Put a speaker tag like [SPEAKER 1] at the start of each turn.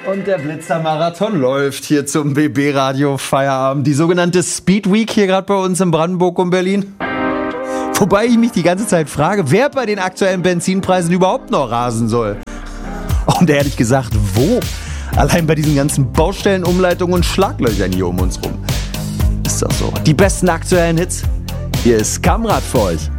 [SPEAKER 1] Und der Blitzermarathon läuft hier zum BB-Radio Feierabend. Die sogenannte Speed Week hier gerade bei uns in Brandenburg und Berlin. Wobei ich mich die ganze Zeit frage, wer bei den aktuellen Benzinpreisen überhaupt noch rasen soll. Und ehrlich gesagt, wo? Allein bei diesen ganzen Baustellen, Umleitungen und Schlaglöchern hier um uns rum. Ist doch so. Die besten aktuellen Hits. Hier ist Kamrad für euch.